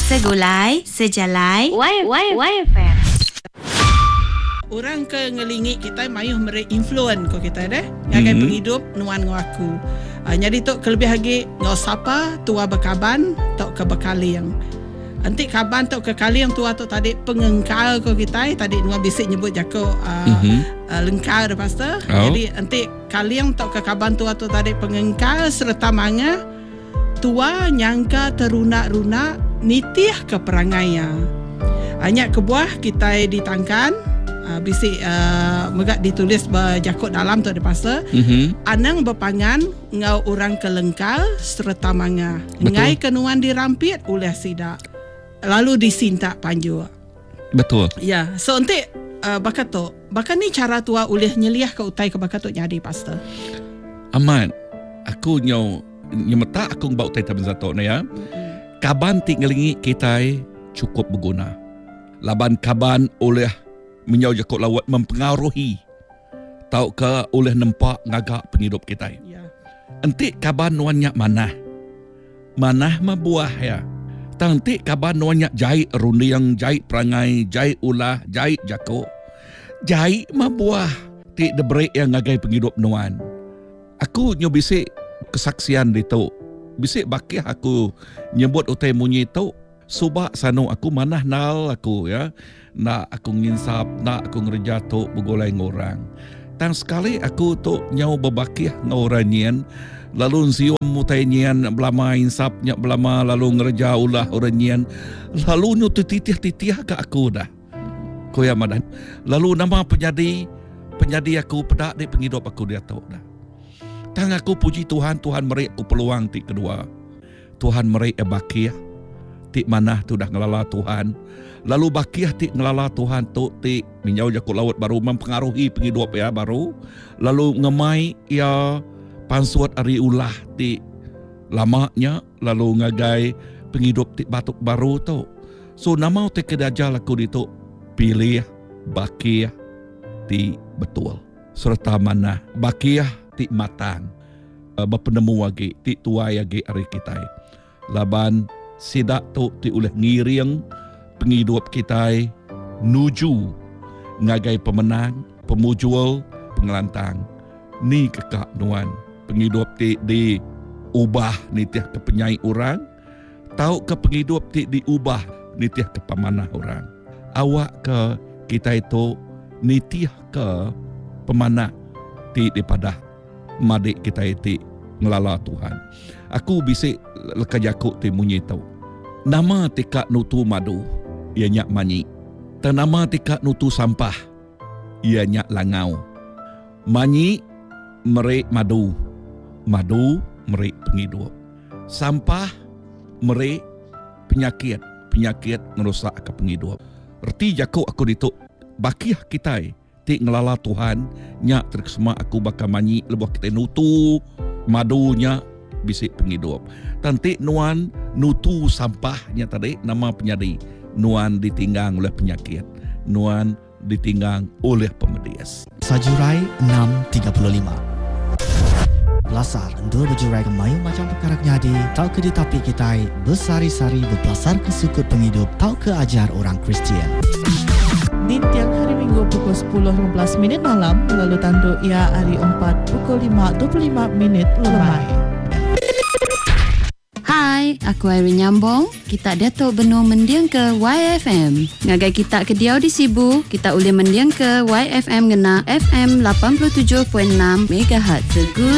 Segulai, sejalai, YFM. Orang ke ngelingi kita mayuh mere influence ko kita deh. Ngagai penghidup nuan ngaku. Jadi tok kelebih lagi ngau sapa tua bekaban tok ke bekaliang. Nanti kaban tok ke kaliang tua tok tadi pengengkal ko kita tadi nuan bisik nyebut jako lengkal dah pastor. Jadi nanti kaliang tok ke kaban tua tok tadi pengengkal serta manga tua nyangka teruna-runa nitih ke perangainya. Hanya kebuah kita ditangkan bisik megak ditulis berjakut dalam tu ada pasal anang berpangan ngau orang kelengkal serta manga ngai kenuan dirampit oleh sidak lalu disintak panju. Betul. Ya, so nanti bakat ni cara tua oleh nyeliah ke utai ke bakat tu jadi pasal. Aman. Aku nyemeta aku bau utai taben satu na ya. Kaban ti ngelingi kita cukup berguna. Laban kaban oleh menyau jakut lawat mempengaruhi tau ke oleh nampak ngagak penghidup kita. Ya. Entik kaban nuannya manah mabuah ya. Entik kaban nuannya jahit rundiang, jahit perangai, jahit ulah, jahit jakut. Jahit mabuah ti debrek yang ngagai penghidup nuan. Aku nyobisik kesaksian itu. Bisik bakih aku nyebut utai munyi tu subak sanu aku manah nal aku ya. Nak aku nginsap, nak aku ngerja tu begolai ngorang. Tang sekali aku tu nyau berbakih ngorang nyen. Lalu siom mutai nyen belama insap nyak belama lalu ngerja ulah orang nyen. Lalu nyu titih-titih ke aku dah. Koya madan. Lalu nama penjadi aku pedak di penghidup aku dia tahu dah. Tang aku puji Tuhan merik aku peluang ti kedua. Tuhan merik bakih. Ti manah tu dah ngelala Tuhan. Lalu bakih ti ngelala Tuhan tu ti minyau jakut laut baru mempengaruhi penghidup ya baru. Lalu ngemai ya pansuat ari ulah ti lamanya lalu ngagai penghidup ti batuk baru tu. So nama ti kedajal aku ditu pilih bakih ti betul. Serta manah bakih ti matang berpenemu lagi ti tua lagi hari kita laban sidak tu ti oleh ngiring penghidup kita nuju ngagai pemenang pemujul pengelantang ni kekak nuan penghidup ti diubah nitiah ke penyai orang tau ke penghidup ti diubah nitiah ke pemanah orang awak ke kita itu nitiah ke pemanah ti daripada madik kita itu ngelala Tuhan. Aku bisik leka jakut ti munyi tau. Nama tika nutu madu, ia nyak manyi. Dan nama tika nutu sampah, ia nyak langau. Manyi merik madu, madu merik penghidup. Sampah merik penyakit ngerusak ke penghidup. Erti jakut aku dituk bakih kita ti ngelala Tuhan nyak terkesema aku bakal manyi lebuh kita nutu madunya bisik penghidup. Tanti nuan nutu sampahnya tadi nama penyadi nuan ditinggang oleh penyakit, nuan ditinggang oleh pemedias. Sajurai 6.35 Lasar dua berjurai kemayu macam perkara nyadi tau ke ditapi kita bersari-sari berpelasar ke sukut penghidup tau ke ajar orang Kristian. Di tiang hari Minggu pukul 10.15 malam, lalu tanduk ia hari 4 pukul 5.25 lemai. Hai, aku Irene Nyambong. Kita datuk benua mendiang ke YFM. Ngagai kita ke Diau di Sibu, kita boleh mendiang ke YFM ngena FM 87.6 MHz.